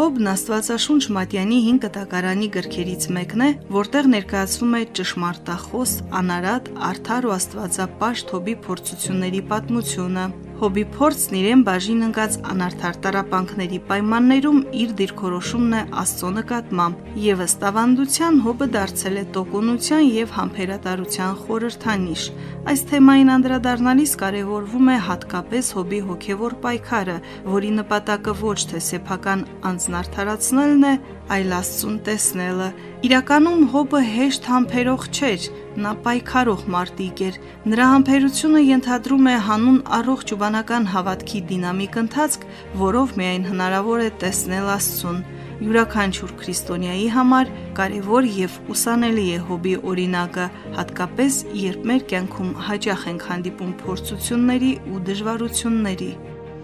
Հոբն Աստվածաշունչ Մատյանի 5 կտակարանի գրքերից մեկն է, որտեղ ներկայացվում է ճշմարտախոս, անարատ, արդար ու աստվածապաշտ Հոբի փորձությունների պատմությունը։ Հոբի փորձն իրեն բաժին ընկած անարդար տառապանքների պայմաններում իր դիրքորոշումն է Աստծո նկատմամբ, եւ ըստ ավանդության Հոբը դարձել է տոկունության եւ համբերատարության խորհրդանիշ։ Այս թեմային անդրադառնալիս կարևորվում է հատկապես Հոբի հոգեվոր պայքարը, որի նպատակը ոչ թե սեփական անձն արդարացնելն է, այլ Աստծուն տեսնելը։ Իրականում Հոբը հեշտ համբերող չէր, նա պայքարող մարտիկ էր։ Նրա համբերությունը ենթադրում է հանուն առողջ ու բանական հավատքի դինամիկ ընթացք, որով միայն հնարավոր է տեսնել Աստծուն։ Յուրաքանչյուր քրիստոնյայի համար կարևոր եւ ուսանելի է Հոբի օրինակը, հատկապես երբ մեր կյանքում հաճախ ենք հանդիպում փորձությունների ու դժվարությունների։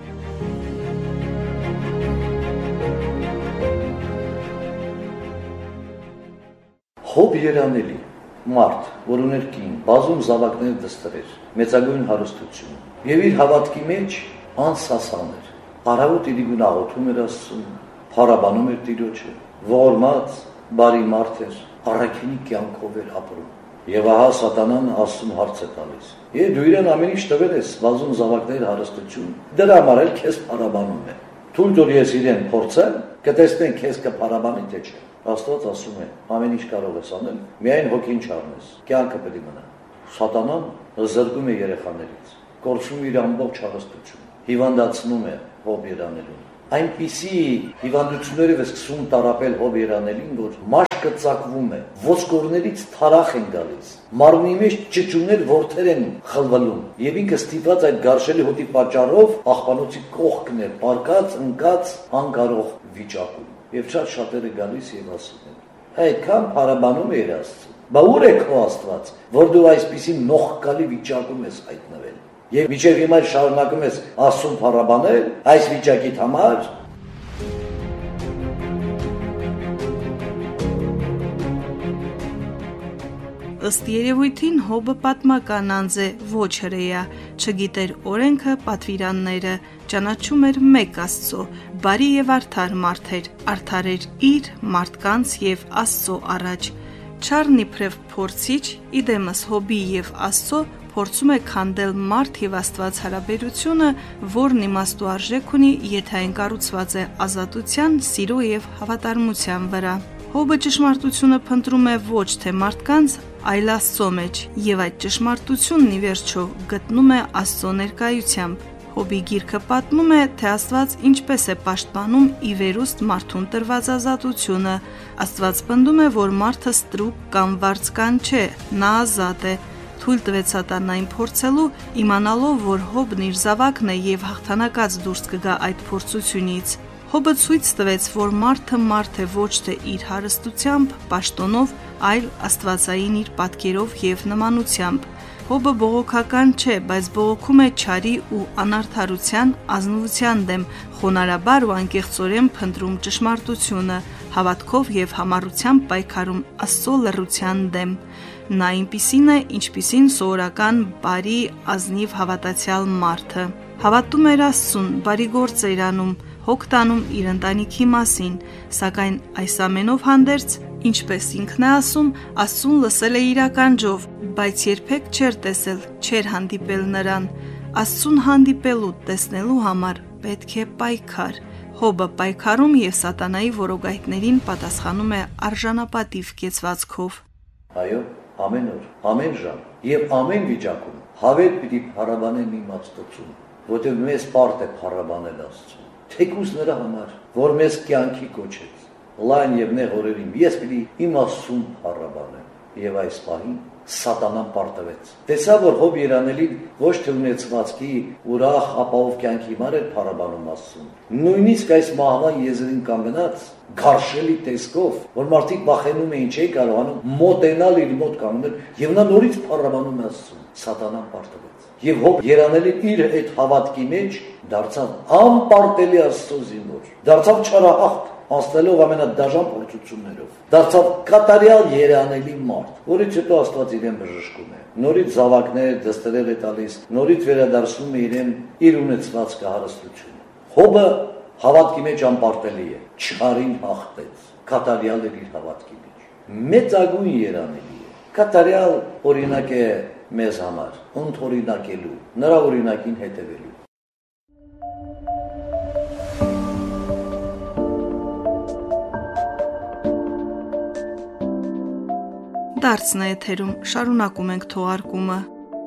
Հոբ երանելի մարդ, որ ուներ կին, բազում զավակներ դստեր, մեծագույն հարստություն, եւ իր հավատքի մեջ անսասան էր։ Առավոտ իրիկուն աղոթում էր Աստծուն, փառաբանում էր Տիրոջը, ողորմած, բարի մարդ էր, առաքինի կյանքով էր ապրում։ Եվ ահա Սատանան Աստծուն հարց է տալիս. «Դու իրեն ամեն ինչ տվել ես, բազում զավակներ, հարստություն, դրա համար էլ քեզ փառաբանում է։ Թույլ տուր ես իրեն փորձեմ, կտեսնենք քեզ կփառաբանի թե չէ»։ Աստված ասում է. ամեն ինչ կարող ես անել, միայն հոգին չառնես, կյանքը պետք է մնա։ Սատանան զրկում է երեխաներից, կորցնում իր ամբողջ հարստությունը, հիվանդացնում է Հոբ երանելուն։ Այնպիսի հիվանդությունները սկսում տարապել Հոբ երանելին, որ մաշկը ծակվում է, ոսկորներից թարախ են գալիս, մարմնի մեջ ճճուներ որդեր են խլվելում, եւ ինքը ստիպված այդ գարշելի հոտի պատճառով աղբանոցի կողքն է պարկած, ընկած, անկարող վիճակում։ Եվ շատերը գալիս եւ ասում են. այդքան փառաբանում է Աստծուն, բա ուր է քո Աստված, որ դու այսպիսի նողկալի վիճակում ես հայտնվել։ Եվ մինչև հիմա շարունակում ես Աստծուն փառաբանել այս վիճակիդ համար։ Ըստ երևույթին Հոբը պատմական անձ է, ոչ հրեա, չգիտեր օրենքը, պատվիրանները, ճանաչում էր մեկ Աստծո, բարի եւ արդար մարդ էր, արդար էր իր, մարդկանց եւ Աստծո առաջ։ Չարն իբրև փորձիչ, իդեմս Հոբի եւ Աստծո փորձում է քանդել մարդ եւ Աստված հարաբերությունը, որն իմաստու արժեք ունի, եթե այն կառուցված է ազատության, սիրո եւ հավատարմության վրա։ Հոբը ճշմարտությունը փնտրում է ոչ թե մարդկանց, այլ Աստծո մեջ, եւ այդ ճշմարտությունն ի վերջո գտնում է Աստծո ներկայությամբ։ Հոբի գիրքը պատմում է, թե Աստված ինչպես է պաշտպանում ի վերուստ մարդուն տրված ազատությունը։ Աստված պնդում է, որ մարդը ստրուկ կամ վարձկան չէ, նա ազատ է։ Թույլ տվեց Սատանային փորձելու, իմանալով, որ Հոբն իր զավակն է եւ հաղթանակած դուրս կգա այդ փորձությունից։ Հոբը ցույց տվեց, որ մարդը մարդ է ոչ թե իր հարստությամբ, պաշտոնով, այլ աստվածային իր պատկերով եւ նմանությամբ։ Հոբը բողոքական չէ, բայց բողոքում է չարի ու անարդարության, ազնվության դեմ, խոնարհաբար ու անկեղծորեն փնտրում ճշմարտությունը, հավատքով եւ համառությամբ պայքարում Աստծո լռության դեմ։ Նա այնպիսին է, ինչպիսին սովորական բարի, ազնիվ հավատացյալ մարդը։ Հավատում էր Աստծուն, բարի գործ էր անում, հոգ տանում իր ընտանիքի մասին, սակայն այս ամենով հանդերձ, ինչպես ինքն է ասում, Աստծուն լսել է իր ականջով, բայց երբեք չէր տեսել, չէր հանդիպել նրան։ Աստծուն հանդիպելու, տեսնելու համար պետք է պայքար։ Հոբը պայքարում եւ Սատանայի որոգայթներին պատասխանում է արժանապատիվ կեցվածքով։ Այո, ամեն օր, ամեն ժամ եւ ամեն վիճակում հավետ պիտի փառաբանեն իմ Աստծուն, որտեղ մեզ պարտ է փառաբանել Աստծուն։ Թեկուզ նրա համար, որ մեզ կյանքի կոչեց, լայն եւ նեղ օրերին ես պիտի իմ Աստծուն փառաբանեմ։ Եվ այս պահին Սատանան պարտվեց։ Տեսա, որ Հոբ երանելին ոչ թե ունեցվածքի ուրախ ապահով կյանքի համար էր փառաբանում Աստծուն։ Նույնիսկ այս մահվան եզրին կանգնած գարշելի տեսքով, որ մարդիկ վախենում էին, չէի կարողանում մոտենալ իր մոտ կանգնել, եւ նա նորից փառաբանում Աստծուն։ Սատանան պարտվեց։ Եվ Հոբ երանելին իր այդ հավատքի մեջ դարձավ անպարտելի Աստծո զինվոր, դարձավ չարահաղթ, անցնելով ամենադաժան փորձություններով, դարձավ կատարյալ երանելի մարդ, որից հետո Աստված իրեն բժշկում է, նորից զավակներ դստերել է տալիս, նորից վերադարձնում է իրեն իր ունեցվածքը հարստությունը։ Հոբը Հավատքի մեջ անպարտելի է, չարին հաղթեց, կատարյալ էր իր հավատքի մեջ։ Մեծագույն երանելի է, կատարյալ օրինակ է մեզ համար, ընդօրինակելու, նրա օրինակին հետևելու։ Դարձն է եթերում, շարունակում ենք թողարկումը։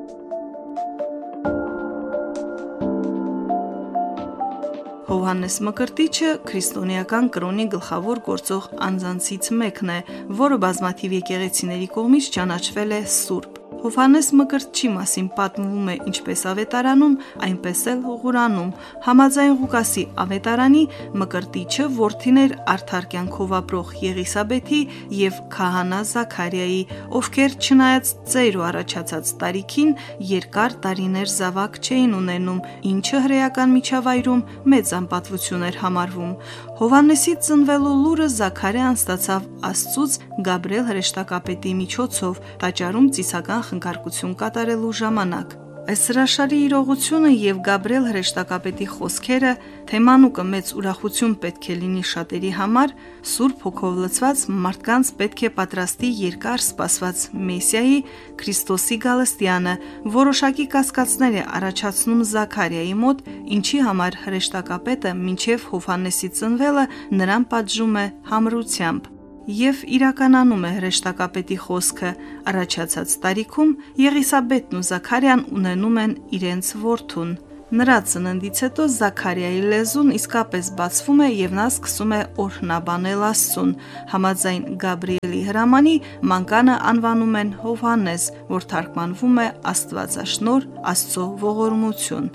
Հովհաննես Մկրտիչը քրիստոնեական կրոնի գլխավոր գործող անձանցից մեկն է, որը բազմաթիվ եկեղեցիների կողմից ճանաչվել է սուրբ։ Հովհաննես Մկրտչի մասին պատմվում է ինչպես Ավետարանում, այնպես էլ Ղուրանում։ Համաձայն Ղուկասի Ավետարանի Մկրտիչը որդին էր արդար կյանքով ապրող Եղիսաբեթի եւ քահանա Զաքարիայի, ովքեր չնայած ծեր ու առաջացած տարիքին երկար տարիներ զավակ չէին ունենում, ինչը հրեական միջավայրում մեծ անպատվություն էր համարվում։ Հովհաննեսի ծնվելու լուրը Զաքարիան ստացավ Աստծուց Գաբրիել հրեշտակապետի միջոցով, տաճարում ծիսական խնգարկություն կատարելու ժամանակ։ Այս հրաշալի իրողությունը եւ Գաբրիել հրեշտակապետի խոսքերը, թե մանուկը մեծ ուրախություն պետք է լինի շատերի համար, Սուրբ Հոգով լցված մարդկանց պետք է պատրաստի երկար սպասված Մեսիայի Քրիստոսի գալստյանը, որոշակի կասկածներ է առաջացնում Զաքարիայի մոտ, ինչի համար հրեշտակապետը մինչև Հովհաննեսի ծնվելը նրան պատժում է համրությամբ։ Եվ իրականանում է հրեշտակապետի խոսքը, առաջացած տարիքում Եղիսաբեթն ու Զաքարիան ունենում են իրենց որդուն։ Նրա ծննդից հետո Զաքարիայի լեզուն իսկապես բացվում է եւ նա սկսում է օրհնաբանել Աստծուն։ Համաձայն Գաբրիելի հրամանի մանկանը անվանում են Հովհաննես, որ թարգմանվում է Աստվածաշնորհ, Աստծո ողորմություն։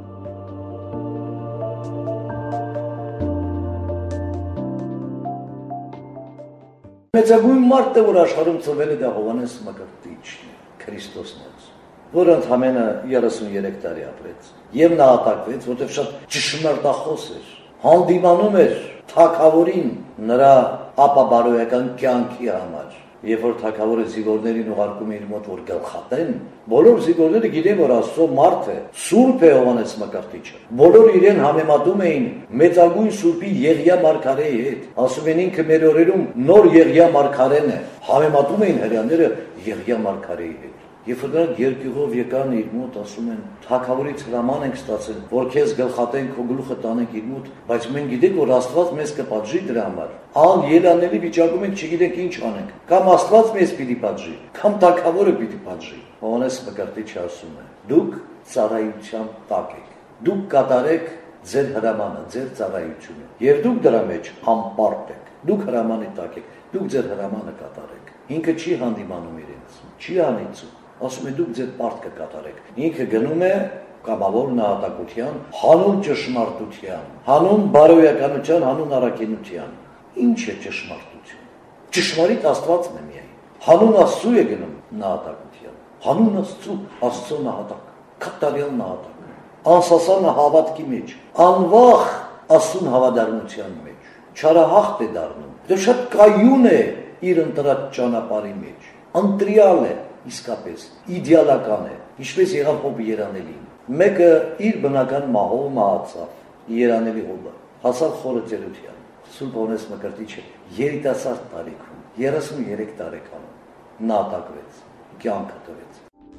Մեծագույն մարդը, որ աշխարհում ծնվել է, դա Հովհաննես Մկրտիչն է, Քրիստոսն է, որը ընդամենը 33 տարի ապրեց եւ նահատակվեց, որտեղ շատ ճշմարտախոս էր, հանդիմանում էր թագավորին նրա ապաբարոյական կյանքի համար։ Երբ որ թագավորը զինվորներին ուղարկում է իր մոտ, որ գլխատեն, բոլոր զինվորները գիտեն, որ Աստծո մարդ է, սուրբ է Հովհաննես Մկրտիչը։ Բոլորը իրեն համեմատում էին մեծագույն սուրբի Եղիա մարգարեի հետ, ասում են ինքը մեր օրերում նոր Եղիա մարգարեն է, համեմատում էին հрьяաները Եղիա մարգարեի հետ։ Երբ որ նրանք երկյուղով եկան իր մոտ, ասում են, թագավորից հրաման ենք ստացել, որ քեզ գլխատենք, քո գլուխը տանենք իր մոտ, բայց մենք գիտենք, որ Աստված մեզ կպատժի դրա համար։ Անելանելի վիճակում ենք, չգիտենք ինչ անենք։ Կամ Աստված մեզ պիտի պատժի, կամ թագավորը պիտի պատժի։ Հովհաննես Մկրտիչը ասում է. դուք ծառայության տակ եք։ Դուք կատարեք ձեր հրամանը, ձեր ծառայությունը, եւ դուք դրա մեջ անպարտ եք։ Դուք հրամանի տակ եք, դուք ձեր հրամանը կատարեք։ Ինքը չի հանդիմանում իրենց, չի անիծում, ասում է դուք ձեր պարտ կկատարեք։ Ինքը գնում է կամավոր նահատակության, հանուն ճշմարտության, հանուն բարոյականության, հանուն առաքինության։ Ինչ է ճշմարտություն։ Ճշմարիտ Աստվածն է միայն։ Հանուն Աստծու է գնում նահատակության։ Հանուն Աստծու, Աստծո նահատակ, կատարյալ նահատակ։ Անսասան հավատքի մեջ, անվախ Աստծուն հավատարմության մեջ, չարահաղթ է դառնում։ Դա շատ կայուն է իր ընտրած ճանապարհի մեջ, ընտրյալ է իսկապես, իդեալական է, ինչպես եղավ Հոբ երանելին։ Մեկը իր բնական մահով մահացավ, երանելի Հոբը, հասավ խորը ծերության։ Սուրբ Հովհաննես Մկրտիչը երիտասարդ տարիքում, 33 տարեկանում նահատակվեց, կյանքը տվեց։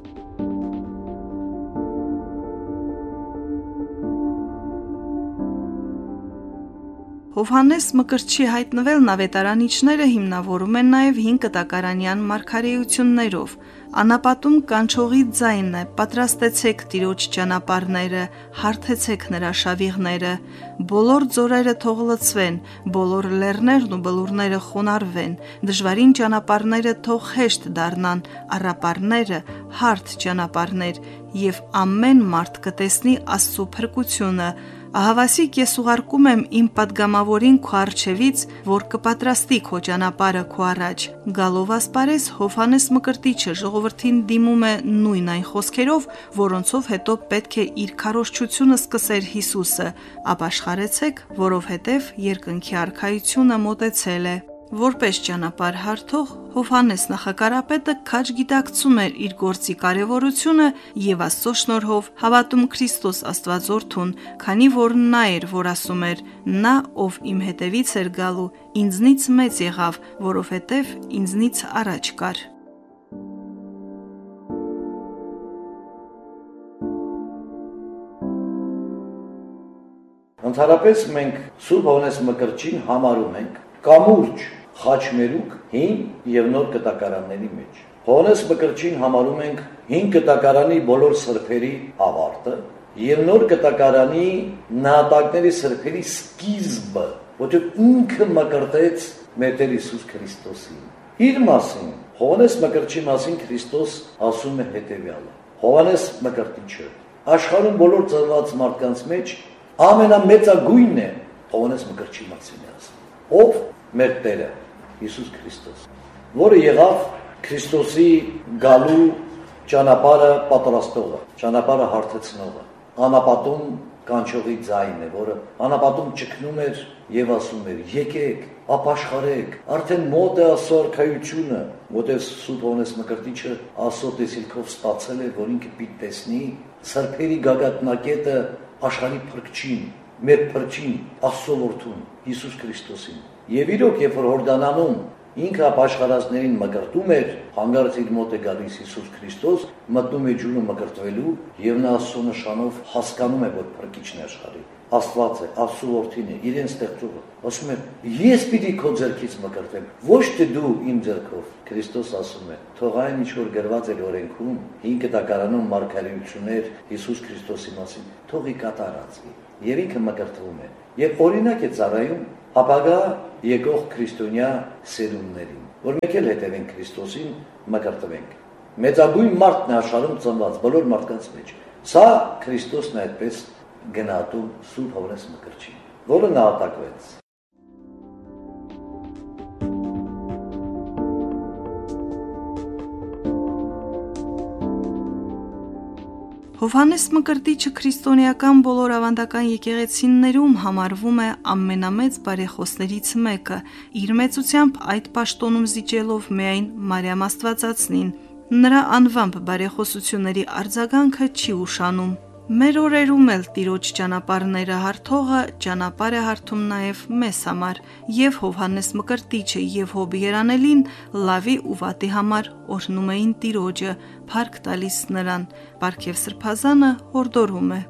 Հովհաննես Մկրտչի հայտնվելն ավետարանիչները հիմնավորում են նաև 5 կտակարանյան մարգարեություններով։ Անապատում կանչողի ձայնն է. պատրաստեցեք Տիրոջ ճանապարհները, հարթեցեք նրա շավիղները, բոլոր ձորերը թող լցվեն, բոլոր լեռներն ու բլուրները խոնարհվեն, դժվարին ճանապարհները թող հեշտ դառնան, առապարները հարթ ճանապարհներ, եւ ամեն մարդ կտեսնի Աստծո փրկությունը։ Ահավասիկ ես ուղարկում եմ իմ պատգամավորին քո առջևից, որ կպատրաստի քո ճանապարհը քո առաջ։ Գալով ասպարեզ Հովհաննես Մկրտիչը ժողովրդին դիմում է նույն այն խոսքերով, որոնցով հետո պետք է իր քարոզչությունը սկսեր Հիսուսը. ապաշխարեցեք, որովհետև երկնքի արքայությունը մոտեցել է։ Որպես ճանապարհ հարթող Հովհաննես նախակարապետը քաջ գիտակցում էր իր գործի կարևորությունը եւ Աստծո շնորհով հավատում Քրիստոս Աստվածորդուն, քանի որ նա էր, որ ասում էր. «Նա, ով իմ հետևից էր գալու, ինձնից մեծ եղավ, որովհետեւ ինձնից առաջ կար»։ Ընդհանրապես մենք Սուրբ Հովհաննես Մկրտչին համարում ենք կամուրջ խաչմերուկ հին եւ նոր կտակարանների մեջ։ Հովհաննես Մկրտչին համարում ենք հին կտակարանի բոլոր սրբերի ավարտը եւ նոր կտակարանի նահատակների սրբերի սկիզբը, որտեղ ինքը մկրտեց մեր Տեր Հիսուս Քրիստոսին։ Իր մասին, Հովհաննես Մկրտչի մասին Քրիստոս ասում է հետեւյալը. Հովհաննես Մկրտիչը աշխարհում բոլոր ծնված մարդկանց մեջ ամենամեծագույնն է Հովհաննես Մկրտչի մասին ասում, ով մեր Տերը Հիսուս Քրիստոս, որը եղավ Քրիստոսի գալու ճանապարհը պատրաստողը, ճանապարհը հարթեցնողը, անապատում կանչողի ձայնը, որը անապատում ճգնում էր եւ ասում էր. «Եկեք, ապաշխարեք, արդեն մոտ է Աստծո արքայությունը», որտեղ Սուրբ Հովհաննես Մկրտիչը Աստծո տեսիլքով ստացել էր, որ ինքը պիտի տեսնի սրբերի գագաթնակետը աշխարհի փրկչին, մեր փրկչին, Աստծո որդուն, Հիսուս Քրիստոսին։ Եվ իրոք, երբ որ Հորդանանում ինքը ապաշխարածներին մկրտում էր, հանգարց իր մոտ է գալիս Հիսուս Քրիստոս, մտնում է ջուրը մկրտվելու եւ նա Աստծո նշանով հասկանում է, որ փրկիչն է աշխարհի, Աստված է, Աստծո որդին է, իրեն ստեղծողը։ Ասում է. «Ես պիտի քո ձեռքից մկրտեմ, ոչ թե դու իմ ձեռքով»։ Քրիստոս ասում է. «Թող այն ինչ որ գրված է օրենքում, հին կտակարանում մարգարեություններ Հիսուս Քրիստոսի մասին, թող ի կատարածվի»։ Եվ ինքը մկրտվում է։ Եվ օրինակ է ծառայում ապագա եկող քրիստոնյա սերունդներին, որ մեկ էլ հետևեն Քրիստոսին, մկրտվենք։ Մեծագույն մարդն է աշխարհում ծնված բոլոր մարդկանց մեջ։ Սա Քրիստոսն է այդպես գնահատում Սուրբ Հովհաննես Մկրտչին, որը նահատակվեց։ Հովհաննես Մկրտիչը քրիստոնեական բոլոր ավանդական եկեղեցիներում համարվում է ամենամեծ բարեխոսներից մեկը, իր մեծությամբ այդ պաշտոնում զիջելով միայն Մարիամ Աստվածածնին։ Նրա անվամբ բարեխոսությունների արձագանքը չի ուշանում։ Մեր օրերում էլ Տիրոջ ճանապարհները հարթողը ճանապարհ է հարթում նաև մեզ համար, եւ Հովհաննես Մկրտիչը եւ Հոբ Երանելին լավի ու վատի համար օրհնում էին Տիրոջը, փառք տալիս նրան, Պարգև Սրբազանը հորդորում է.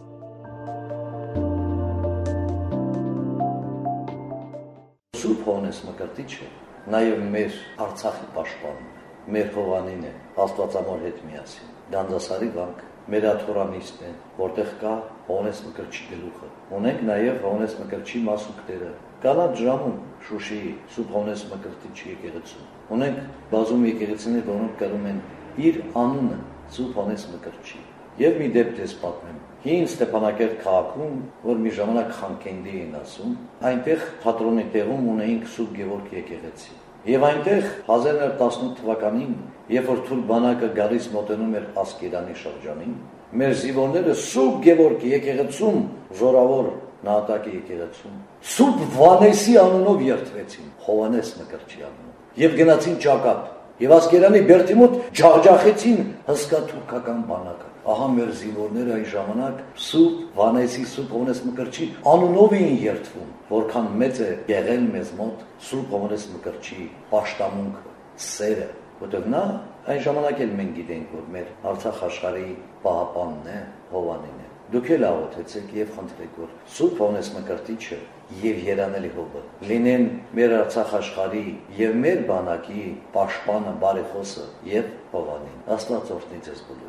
Սուրբ Հովհաննես Մկրտիչը նաև մեր Արցախի պաշտպանն է, մեր Հովանին է, Աստվածամոր հետ միասին, Գանձասարի վանք, մեր աթորանիստն է, որտեղ կա Հովհաննես Մկրտչի գլուխը։ Ունենք նաև Հովհաննես Մկրտչի մասունքները, կանաչ ժամում Շուշիի Սուրբ Հովհաննես Մկրտչի եկեղեցում։ Ունենք բազում եկեղեցիներ, որոնք կրում են իր անունը Սուրբ Հովհաննես Մկրտչի։ Եվ մի դեպք ես պատմեմ։ Հին Ստեփանակերտ քաղաքում, որ մի ժամանակ Խանկենդի էին ասում, այնտեղ թատրոնի տեղում ունեինք Սուրբ Գևորգ եկեղեցի։ Եվ այնտեղ 1918 թվականին, երբ որ թուրք բանակը գալիս մոտենում էր Ասկերանի շրջանին, մեր զինվորները Սուրբ Գևորգի եկեղեցում, զորավոր նահատակի եկեղեցում, Սուրբ Վանեսի անունով երթվեցին, Հովհաննես Մկրտչի անունով, եւ գնացին ճակատ, եւ Ասկերանի բերդի մոտ ջախջախեցին հսկա թուրքական բանակը։ Ահա մեր զինվորները այն ժամանակ Սուրբ Վանեսի, Սուրբ Հովհաննես Մկրտչի անունով էին երթվում, որքան մեծ է եղել մեզ մոտ Սուրբ Հովհաննես Մկրտչի պաշտամունքը, սերը, որտեղ նա այն ժամանակ էլ մենք գիտենք, որ մեր Արցախ աշխարհի պահապանն է, Հովանին է։ Դուք էլ աղոթեցեք եւ խնդրեք, որ Սուրբ Հովհաննես Մկրտիչը եւ Երանելի Հոբը լինեն մեր Արցախ աշխարհի եւ մեր բանակի պաշտպանը, բարեխոսը եւ Հովանին։ Աստված օրհնի ձեզ բոլորին։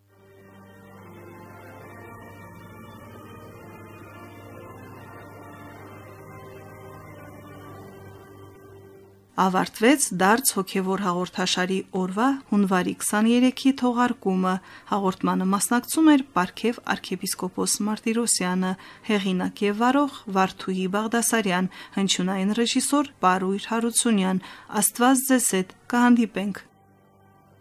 Ավարտվեց դարձ հոգևոր հաղորդաշարի օրվա հունվարի 23-ի թողարկումը։ Հաղորդմանը մասնակցում էր Պարգև arczepiskopos Martirosyan-ը, հեղինակ եւ վարող Վարդուհի Բաղդասարյան, հնչյունային ռեժիսոր Պարույր Հարությունյան։ Աստված ձեզ հետ, կհանդիպենք